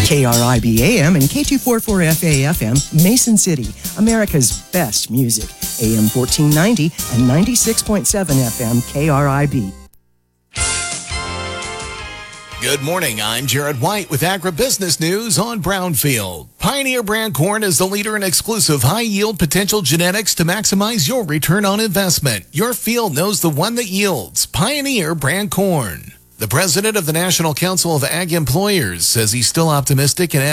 KRIB AM and K244FA FM, Mason City, America's best music. AM 1490 and 96.7 FM KRIB. Good morning, I'm Jared White with Agribusiness News on Brownfield. Pioneer brand corn is the leader in exclusive high-yield potential genetics to maximize your return on investment. Your field knows the one that yields. Pioneer brand corn. The president of the National Council of Ag Employers says he's still optimistic in